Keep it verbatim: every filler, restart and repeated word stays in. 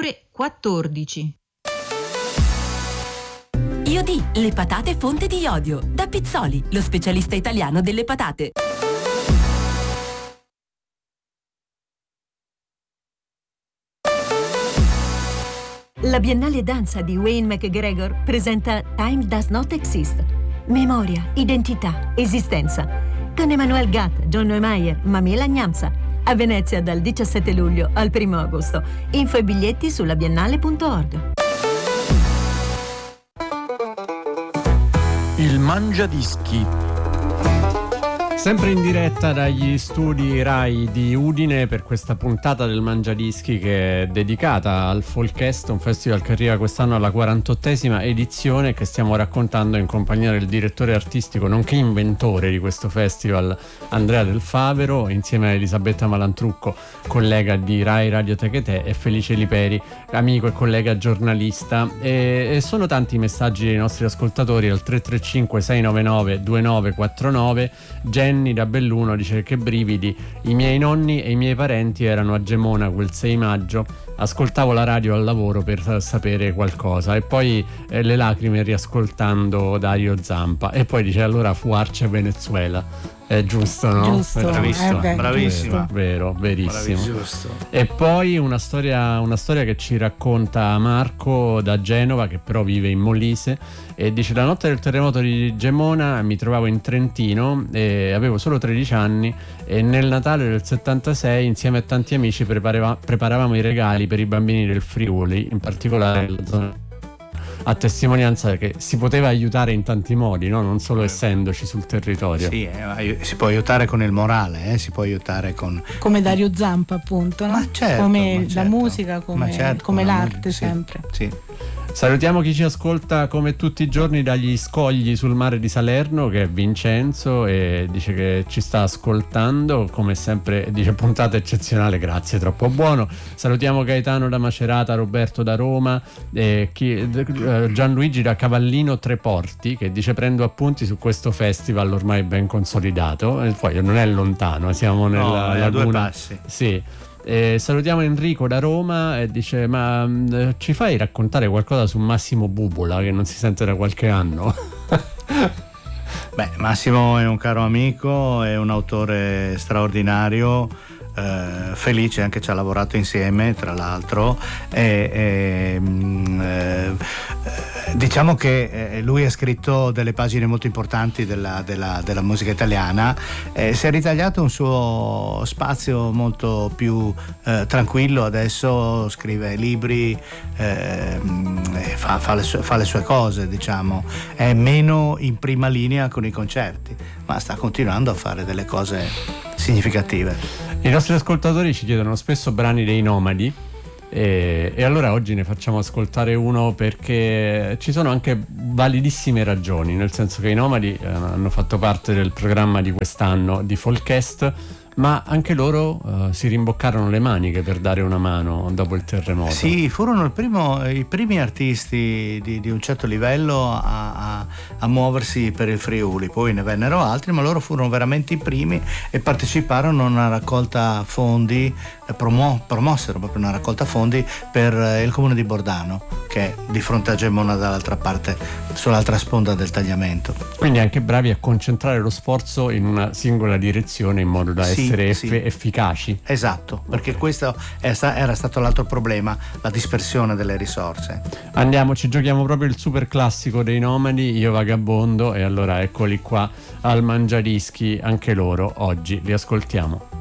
ore quattordici. Iodì, le patate fonte di iodio. Da Pizzoli, lo specialista italiano delle patate. La Biennale Danza di Wayne McGregor presenta Time Does Not Exist. Memoria, identità, esistenza. Con Emmanuel Gatt, John Neumeier, Mamela Gnamsa. A Venezia dal diciassette luglio al primo agosto. Info e biglietti sulla biennale punto org. Il Mangiadischi. Sempre in diretta dagli studi Rai di Udine per questa puntata del Mangiadischi, che è dedicata al Folkest, un festival che arriva quest'anno alla quarantottesima edizione, che stiamo raccontando in compagnia del direttore artistico nonché inventore di questo festival, Andrea Del Favero, insieme a Elisabetta Malantrucco, collega di Rai Radio Techete, e Felice Liperi, amico e collega giornalista. E, e sono tanti i messaggi dei nostri ascoltatori al tre tre cinque sei nove nove due nove quattro nove. Jenny da Belluno dice: che brividi, i miei nonni e i miei parenti erano a Gemona quel sei maggio, ascoltavo la radio al lavoro per sapere qualcosa, e poi eh, le lacrime riascoltando Dario Zampa, e poi dice: allora fu Arce Venezuela. È giusto, no? Giusto, Bravissimo, eh beh, bravissima, giusto. vero, verissimo. Giusto. E poi una storia, una storia che ci racconta Marco da Genova, che però vive in Molise, e dice: la notte del terremoto di Gemona mi trovavo in Trentino e avevo solo tredici anni, e nel Natale del settantasei insieme a tanti amici preparava, preparavamo i regali per i bambini del Friuli, in particolare nella zona, a testimonianza che si poteva aiutare in tanti modi, no? Non solo essendoci sul territorio. Sì, eh, si può aiutare con il morale, eh? Si può aiutare con... Come Dario Zampa, appunto, no? Ma certo, come ma la certo. musica, come, Ma certo, come la l'arte, musica, sì, sempre. Sì. Salutiamo chi ci ascolta come tutti i giorni dagli scogli sul mare di Salerno, che è Vincenzo, e dice che ci sta ascoltando come sempre, dice: puntata eccezionale, grazie, troppo buono. Salutiamo Gaetano da Macerata, Roberto da Roma, e chi, eh, Gianluigi da Cavallino Treporti, che dice: prendo appunti su questo festival ormai ben consolidato, e poi non è lontano, siamo nella no, a due laguna. passi. Sì. E salutiamo Enrico da Roma, e dice: ma mh, ci fai raccontare qualcosa su Massimo Bubola, che non si sente da qualche anno? Beh, Massimo è un caro amico, è un autore straordinario, eh, Felice anche ci ha lavorato insieme, tra l'altro, e, e, mh, eh, diciamo che eh, lui ha scritto delle pagine molto importanti della, della, della musica italiana, eh, si è ritagliato un suo spazio molto più eh, tranquillo, adesso scrive libri, eh, fa, fa, le sue, fa le sue cose, diciamo, è meno in prima linea con i concerti, ma sta continuando a fare delle cose significative. I nostri ascoltatori ci chiedono spesso brani dei Nomadi, e, e allora oggi ne facciamo ascoltare uno, perché ci sono anche validissime ragioni, nel senso che i Nomadi eh, hanno fatto parte del programma di quest'anno di Folkest, ma anche loro uh, si rimboccarono le maniche per dare una mano dopo il terremoto. Sì, furono il primo, i primi artisti di, di un certo livello a, a, a muoversi per il Friuli, poi ne vennero altri, ma loro furono veramente i primi e parteciparono a una raccolta fondi, eh, promo, promossero proprio una raccolta fondi per eh, il comune di Bordano, che è di fronte a Gemona, dall'altra parte, sull'altra sponda del tagliamento. Quindi anche bravi a concentrare lo sforzo in una singola direzione in modo da Sì, essere eff- sì. efficaci. Esatto, perché questo è sta- era stato l'altro problema, la dispersione delle risorse. Andiamo, ci giochiamo proprio il super classico dei Nomadi, Io Vagabondo, e allora eccoli qua al Mangiadischi, anche loro oggi li ascoltiamo.